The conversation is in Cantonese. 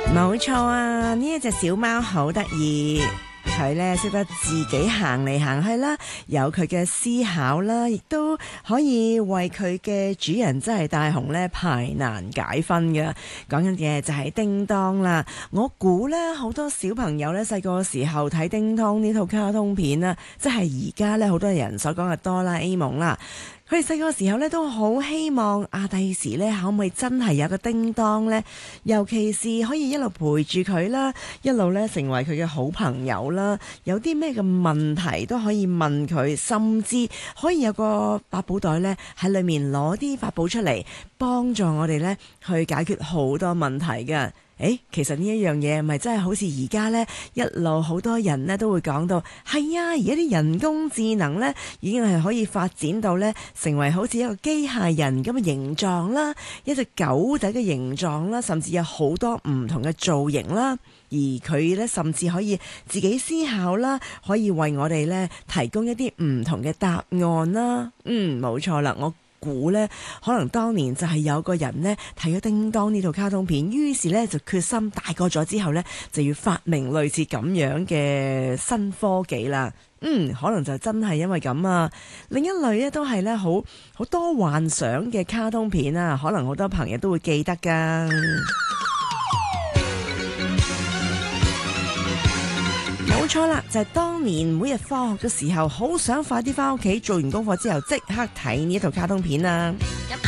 冇錯啊！呢一隻小貓好得意，佢呢識得自己行嚟行去啦，有佢嘅思考啦，亦都可以為佢嘅主人即係大雄呢排難解紛嘅。講緊嘅就係叮當啦。我估呢好多小朋友呢細個時候睇叮當呢套卡通片啦，即係而家呢好多人所講嘅哆啦 A 夢啦。佢哋細個時候咧都好希望第時咧可唔可以真係有個叮當呢？尤其是可以一路陪住佢啦，一路咧成為佢嘅好朋友啦。有啲咩嘅問題都可以問佢，甚至可以有個百寶袋咧喺裏面攞啲法寶出嚟，幫助我哋咧去解決好多問題嘅。其實呢一樣嘢咪真係好似而家呢一路好多人呢都會講到，係啊，而家啲人工智能呢已經係可以發展到呢成為好似一個機械人咁嘅形狀啦，一隻狗仔嘅形狀啦，甚至有好多唔同嘅造型啦，而佢呢甚至可以自己思考啦，可以為我哋呢提供一啲唔同嘅答案啦。冇錯啦，我估呢可能當年就係有個人呢睇咗叮當呢套卡通片，於是呢就決心大個咗之後呢就要發明類似咁樣嘅新科技啦。可能就真係因為咁啊。另一類呢都係呢好多幻想嘅卡通片啊，可能好多朋友都會記得噶。冇錯啦，就係當年每日放學嘅時候，好想快啲翻屋企，做完功課之後即刻睇呢一套卡通片啊！